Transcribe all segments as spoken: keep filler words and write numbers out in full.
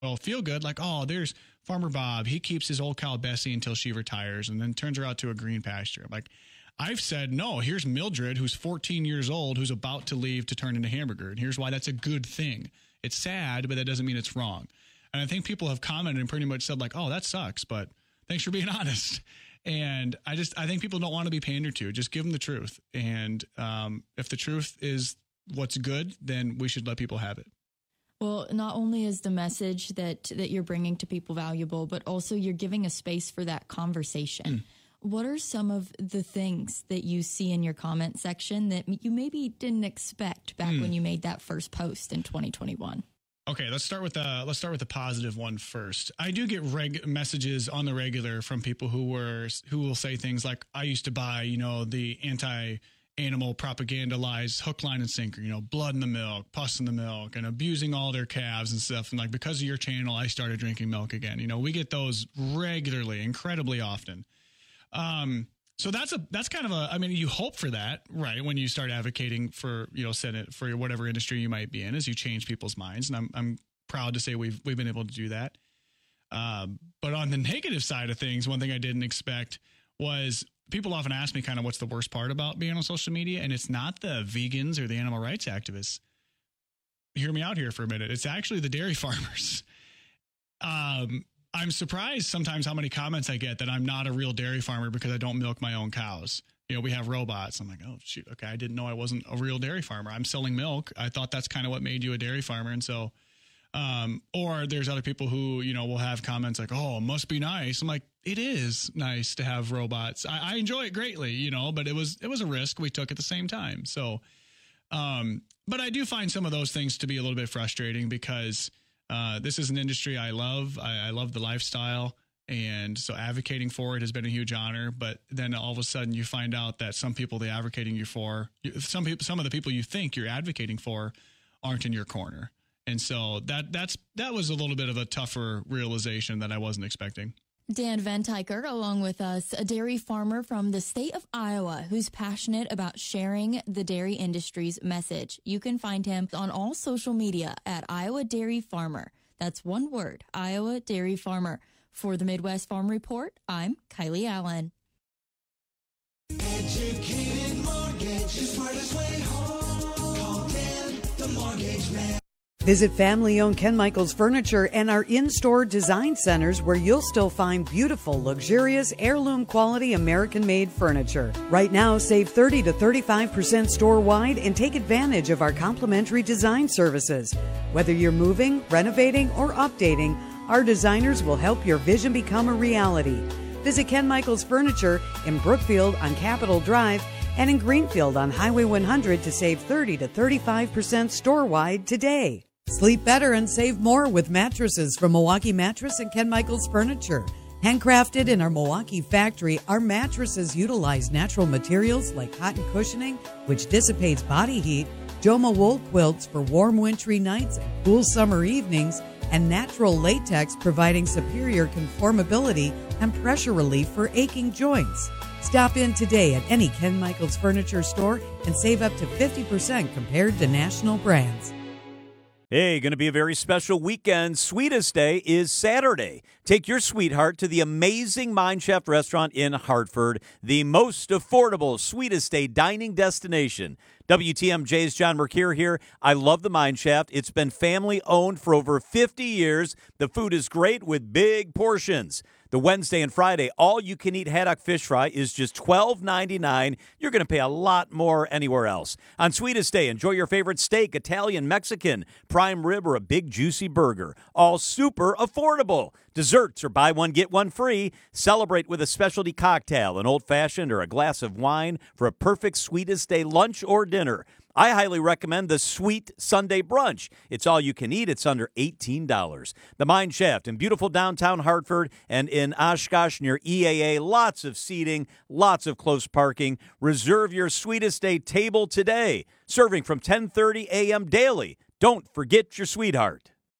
Well, feel good, like, oh, there's Farmer Bob. He keeps his old cow Bessie until she retires and then turns her out to a green pasture. Like, I've said, no, here's Mildred, who's fourteen years old, who's about to leave to turn into Hamburger. And here's why that's a good thing. It's sad, but that doesn't mean it's wrong. And I think people have commented and pretty much said, like, oh, that sucks, but thanks for being honest. And I just, I think people don't want to be pandered to. Just give them the truth. And um, if the truth is what's good, then we should let people have it. Well, not only is the message that, that you're bringing to people valuable, but also you're giving a space for that conversation. Mm. What are some of the things that you see in your comment section that you maybe didn't expect back mm. when you made that first post in twenty twenty-one? Okay, let's start with the let's start with the positive one first. I do get reg messages on the regular from people who were who will say things like, "I used to buy, you know, the anti." animal propaganda lies, hook, line, and sinker, you know, blood in the milk, pus in the milk, and abusing all their calves and stuff. And like, because of your channel, I started drinking milk again. You know, we get those regularly, incredibly often. Um, so that's a, that's kind of a, I mean, you hope for that, right? When you start advocating for, you know, Senate, for whatever industry you might be in, as you change people's minds. And I'm, I'm proud to say we've, we've been able to do that. Um, but on the negative side of things, one thing I didn't expect was, people often ask me kind of what's the worst part about being on social media, and it's not the vegans or the animal rights activists. Hear me out here for a minute. It's actually the dairy farmers. Um, I'm surprised sometimes how many comments I get that I'm not a real dairy farmer because I don't milk my own cows. You know, we have robots. I'm like, oh, shoot, okay, I didn't know I wasn't a real dairy farmer. I'm selling milk. I thought that's kind of what made you a dairy farmer, and so... Um, or there's other people who, you know, will have comments like, oh, it must be nice. I'm like, it is nice to have robots. I, I enjoy it greatly, you know, but it was, it was a risk we took at the same time. So, um, but I do find some of those things to be a little bit frustrating because, uh, this is an industry I love. I, I love the lifestyle. And so advocating for it has been a huge honor, but then all of a sudden you find out that some people they're advocating you for, some people, some of the people you think you're advocating for aren't in your corner. And so that that's that was a little bit of a tougher realization that I wasn't expecting. Dan Van Tyker, along with us, a dairy farmer from the state of Iowa who's passionate about sharing the dairy industry's message. You can find him on all social media at Iowa Dairy Farmer. That's one word, Iowa Dairy Farmer. For the Midwest Farm Report, I'm Kylie Allen. Educated mortgage, the smartest way home. Call Dan, the mortgage man. Visit family-owned Ken Michaels Furniture and our in-store design centers where you'll still find beautiful, luxurious, heirloom-quality American-made furniture. Right now, save thirty to thirty-five percent store-wide and take advantage of our complimentary design services. Whether you're moving, renovating, or updating, our designers will help your vision become a reality. Visit Ken Michaels Furniture in Brookfield on Capitol Drive and in Greenfield on Highway one hundred to save thirty to thirty-five percent store-wide today. Sleep better and save more with mattresses from Milwaukee Mattress and Ken Michaels Furniture. Handcrafted in our Milwaukee factory, our mattresses utilize natural materials like cotton cushioning, which dissipates body heat, Joma wool quilts for warm wintry nights and cool summer evenings, and natural latex providing superior conformability and pressure relief for aching joints. Stop in today at any Ken Michaels Furniture store and save up to fifty percent compared to national brands. Hey, going to be a very special weekend. Sweetest Day is Saturday. Take your sweetheart to the amazing Mind Chef restaurant in Hartford, the most affordable Sweetest Day dining destination. W T M J's John Mercure here. I love the Mine Shaft. It's been family owned for over fifty years. The food is great with big portions. The Wednesday and Friday all-you-can-eat haddock fish fry is just twelve ninety-nine. You're going to pay a lot more anywhere else. On Sweetest Day, enjoy your favorite steak, Italian, Mexican, prime rib, or a big juicy burger. All super affordable. Desserts are buy one, get one free. Celebrate with a specialty cocktail, an old-fashioned, or a glass of wine for a perfect Sweetest Day lunch or dinner. I highly recommend the Sweet Sunday Brunch. It's all you can eat. It's under eighteen dollars. The Mine Shaft in beautiful downtown Hartford and in Oshkosh near E A A. Lots of seating, lots of close parking. Reserve your Sweetest Day table today. Serving from ten thirty a.m. daily. Don't forget your sweetheart.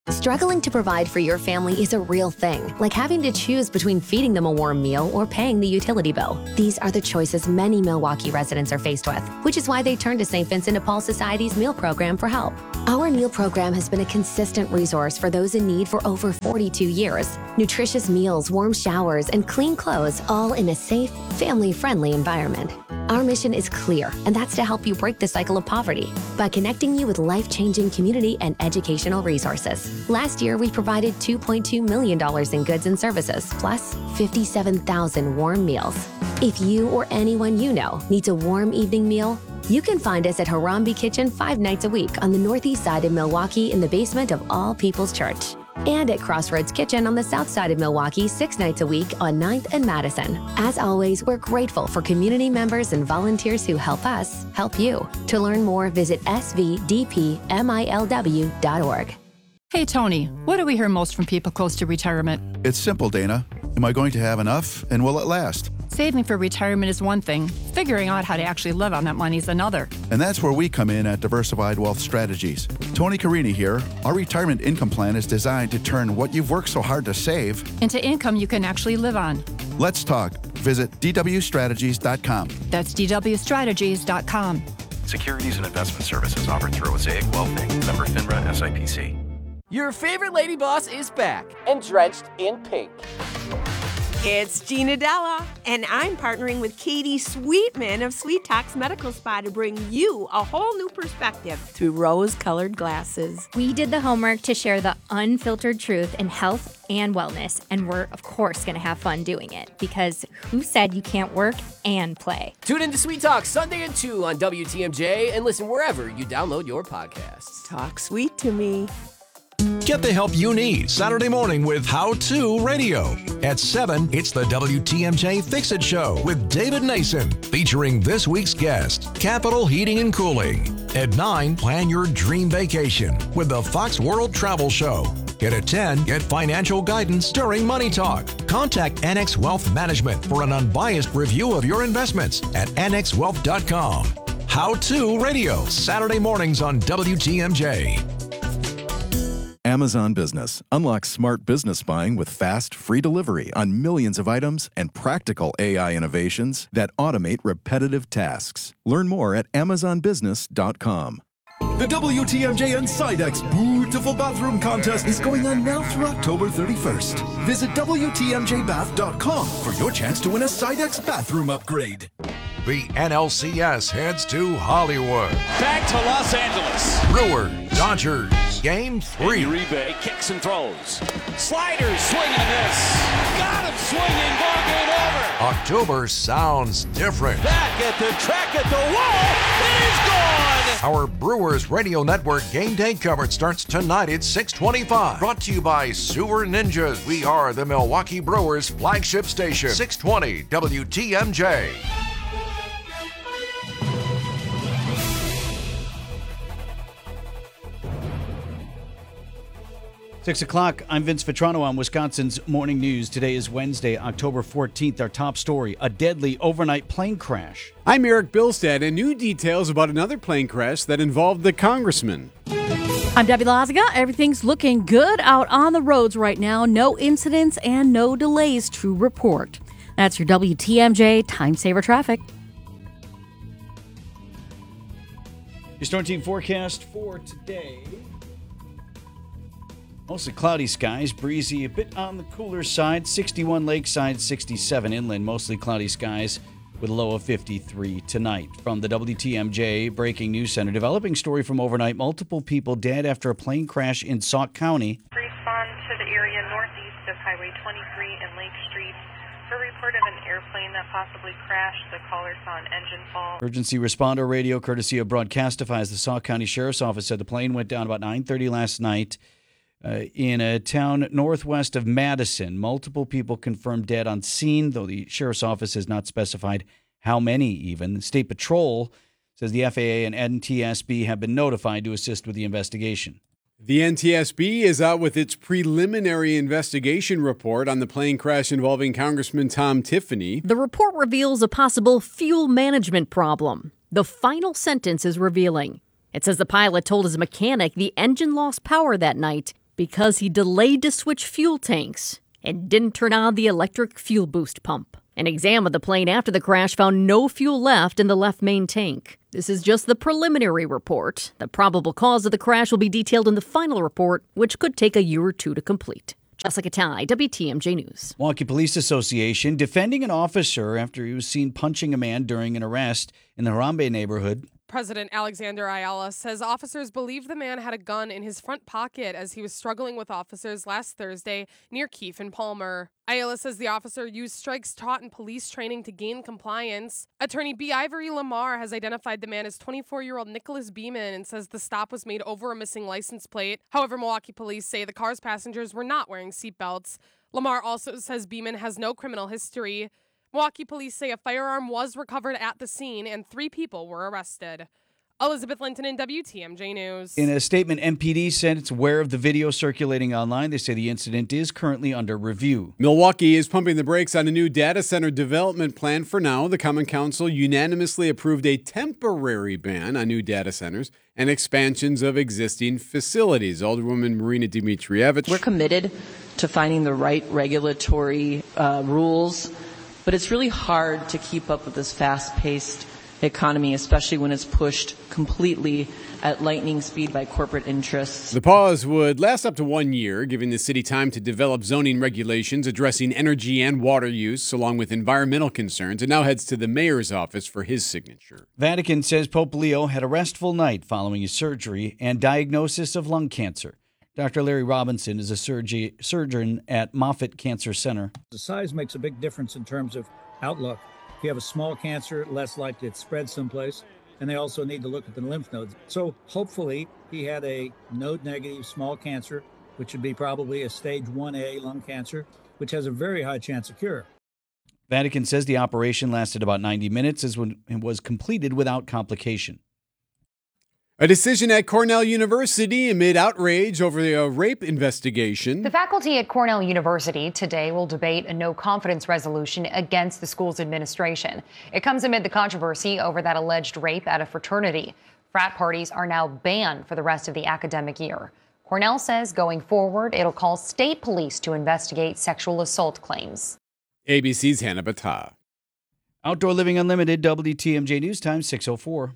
Struggling to provide for your family is a real thing, like having to choose between feeding them a warm meal or paying the utility bill. These are the choices many Milwaukee residents are faced with, which is why they turn to Saint Vincent de Paul Society's meal program for help. Our meal program has been a consistent resource for those in need for over forty-two years. Nutritious meals, warm showers, and clean clothes, all in a safe, family-friendly environment. Our mission is clear, and that's to help you break the cycle of poverty by connecting you with life-changing community and educational resources. Last year, we provided two point two million dollars in goods and services, plus fifty-seven thousand warm meals. If you or anyone you know needs a warm evening meal, you can find us at Harambe Kitchen five nights a week on the northeast side of Milwaukee in the basement of All People's Church. And at Crossroads Kitchen on the south side of Milwaukee six nights a week on ninth and Madison. As always, we're grateful for community members and volunteers who help us help you. To learn more, visit s v d p milw dot org. Hey, Tony, what do we hear most from people close to retirement? It's simple, Dana. Am I going to have enough, and will it last? Saving for retirement is one thing. Figuring out how to actually live on that money is another. And that's where we come in at Diversified Wealth Strategies. Tony Carini here. Our retirement income plan is designed to turn what you've worked so hard to save into income you can actually live on. Let's talk. Visit d w strategies dot com. That's d w strategies dot com. Securities and investment services offered through Osaic Wealth Incorporated. Member FINRA S I P C. Your favorite lady boss is back and drenched in pink. It's Gina Della, and I'm partnering with Katie Sweetman of Sweet Talks Medical Spa to bring you a whole new perspective through rose-colored glasses. We did the homework to share the unfiltered truth in health and wellness, and we're, of course, going to have fun doing it, because who said you can't work and play? Tune in to Sweet Talk Sunday at two on W T M J and listen wherever you download your podcasts. Talk sweet to me. Get the help you need Saturday morning with How To Radio. At seven, it's the W T M J Fix-It Show with David Nason, featuring this week's guest, Capital Heating and Cooling. At nine, plan your dream vacation with the Fox World Travel Show. And at ten, get financial guidance during Money Talk. Contact Annex Wealth Management for an unbiased review of your investments at annex wealth dot com. How To Radio, Saturday mornings on W T M J. Amazon Business. Unlock smart business buying with fast, free delivery on millions of items and practical A I innovations that automate repetitive tasks. Learn more at amazon business dot com. The W T M J and Sidex Beautiful Bathroom Contest is going on now through October thirty-first. Visit W T M J bath dot com for your chance to win a Sidex bathroom upgrade. The N L C S heads to Hollywood. Back to Los Angeles. Brewers, Dodgers, Game three. Uribe kicks and throws. Sliders, swing and miss. Got him swinging, ball game over. October sounds different. Back at the track at the wall. It is gone. Our Brewers Radio Network game day coverage starts tonight at six twenty-five. Brought to you by Sewer Ninjas. We are the Milwaukee Brewers flagship station. six twenty W T M J. Six o'clock, I'm Vince Vitrano on Wisconsin's Morning News. Today is Wednesday, October fourteenth. Our top story, a deadly overnight plane crash. I'm Eric Bilstead, and new details about another plane crash that involved the congressman. I'm Debbie Lazaga. Everything's looking good out on the roads right now. No incidents and no delays to report. That's your W T M J Time Saver Traffic. Your Storm Team forecast for today. Mostly cloudy skies, breezy, a bit on the cooler side. sixty-one lakeside, sixty-seven inland. Mostly cloudy skies with a low of fifty-three tonight. From the W T M J Breaking News Center, developing story from overnight. Multiple people dead after a plane crash in Sauk County. Respond to the area northeast of Highway twenty-three and Lake Street for report of an airplane that possibly crashed. The caller saw an engine fall. Emergency responder radio, courtesy of Broadcastify, as the Sauk County Sheriff's Office said the plane went down about nine thirty last night. Uh, in a town northwest of Madison. Multiple people confirmed dead on scene, though the sheriff's office has not specified how many even. The State Patrol says the F A A and N T S B have been notified to assist with the investigation. The N T S B is out with its preliminary investigation report on the plane crash involving Congressman Tom Tiffany. The report reveals a possible fuel management problem. The final sentence is revealing. It says the pilot told his mechanic the engine lost power that night because he delayed to switch fuel tanks and didn't turn on the electric fuel boost pump. An exam of the plane after the crash found no fuel left in the left main tank. This is just the preliminary report. The probable cause of the crash will be detailed in the final report, which could take a year or two to complete. Jessica Ty, W T M J News. Milwaukee Police Association defending an officer after he was seen punching a man during an arrest in the Harambe neighborhood. President Alexander Ayala says officers believe the man had a gun in his front pocket as he was struggling with officers last Thursday near Keefe and Palmer. Ayala says the officer used strikes taught in police training to gain compliance. Attorney B. Ivory Lamar has identified the man as twenty-four-year-old Nicholas Beeman and says the stop was made over a missing license plate. However, Milwaukee police say the car's passengers were not wearing seatbelts. Lamar also says Beeman has no criminal history. Milwaukee police say a firearm was recovered at the scene and three people were arrested. Elizabeth Linton in W T M J News. In a statement, M P D said it's aware of the video circulating online. They say the incident is currently under review. Milwaukee is pumping the brakes on a new data center development plan for now. The Common Council unanimously approved a temporary ban on new data centers and expansions of existing facilities. Alderwoman Marina Dimitrievich. We're committed to finding the right regulatory uh, rules, but it's really hard to keep up with this fast-paced economy, especially when it's pushed completely at lightning speed by corporate interests. The pause would last up to one year, giving the city time to develop zoning regulations addressing energy and water use, along with environmental concerns. It now heads to the mayor's office for his signature. Vatican says Pope Leo had a restful night following his surgery and diagnosis of lung cancer. Doctor Larry Robinson is a surgery, surgeon at Moffitt Cancer Center. The size makes a big difference in terms of outlook. If you have a small cancer, less likely it spreads someplace. And they also need to look at the lymph nodes. So hopefully he had a node-negative small cancer, which would be probably a stage one A lung cancer, which has a very high chance of cure. Vatican says the operation lasted about ninety minutes and was completed without complication. A decision at Cornell University amid outrage over a rape investigation. The faculty at Cornell University today will debate a no-confidence resolution against the school's administration. It comes amid the controversy over that alleged rape at a fraternity. Frat parties are now banned for the rest of the academic year. Cornell says going forward, it'll call state police to investigate sexual assault claims. A B C's Hannah Battah. Outdoor Living Unlimited, W T M J News Time, six oh four.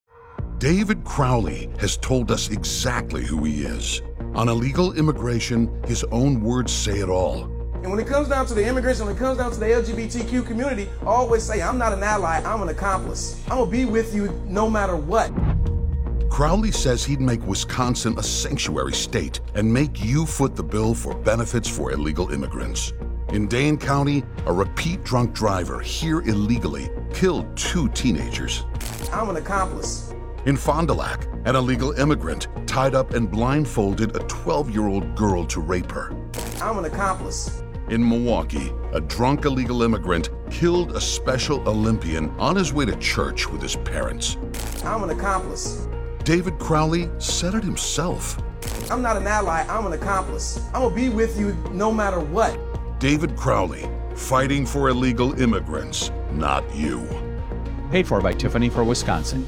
David Crowley has told us exactly who he is. On illegal immigration, his own words say it all. And when it comes down to the immigration, when it comes down to the L G B T Q community, I always say, I'm not an ally, I'm an accomplice. I'm gonna be with you no matter what. Crowley says he'd make Wisconsin a sanctuary state and make you foot the bill for benefits for illegal immigrants. In Dane County, a repeat drunk driver here illegally killed two teenagers. I'm an accomplice. In Fond du Lac, an illegal immigrant tied up and blindfolded a twelve-year-old girl to rape her. I'm an accomplice. In Milwaukee, a drunk illegal immigrant killed a Special Olympian on his way to church with his parents. I'm an accomplice. David Crowley said it himself. I'm not an ally, I'm an accomplice. I'm gonna be with you no matter what. David Crowley, fighting for illegal immigrants, not you. Paid for by Tiffany for Wisconsin.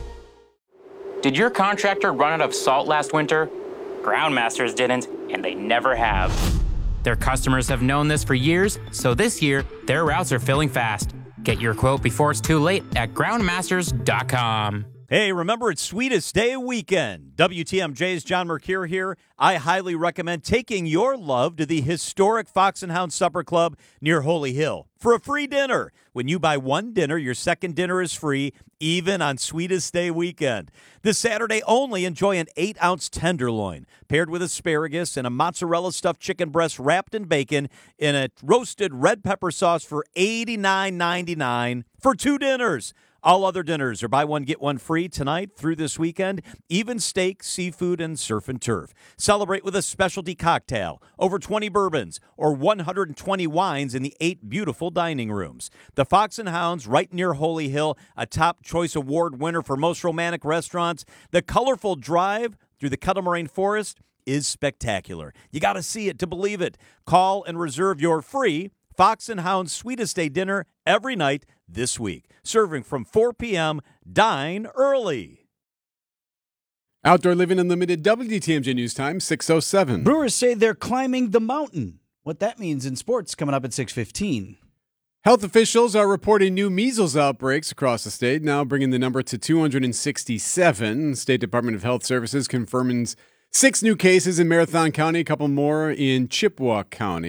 Did your contractor run out of salt last winter? Groundmasters didn't, and they never have. Their customers have known this for years, so this year, their routes are filling fast. Get your quote before it's too late at groundmasters dot com. Hey, remember it's Sweetest Day weekend. W T M J's John Mercure here. I highly recommend taking your love to the historic Fox and Hound Supper Club near Holy Hill for a free dinner. When you buy one dinner, your second dinner is free, even on Sweetest Day weekend. This Saturday only, enjoy an eight-ounce tenderloin paired with asparagus and a mozzarella stuffed chicken breast wrapped in bacon in a roasted red pepper sauce for eighty-nine ninety-nine for two dinners. All other dinners are buy one, get one free tonight through this weekend. Even steak, seafood, and surf and turf. Celebrate with a specialty cocktail, over twenty bourbons, or one hundred twenty wines in the eight beautiful dining rooms. The Fox and Hounds, right near Holy Hill, a top choice award winner for most romantic restaurants. The colorful drive through the Kettle Moraine Forest is spectacular. You got to see it to believe it. Call and reserve your free Fox and Hounds Sweetest Day dinner every night this week. Serving from four p.m. Dine early. Outdoor Living Unlimited, W T M J News Time, six oh seven. Brewers say they're climbing the mountain. What that means in sports coming up at six fifteen. Health officials are reporting new measles outbreaks across the state, now bringing the number to two hundred sixty-seven. State Department of Health Services confirms six new cases in Marathon County, a couple more in Chippewa County.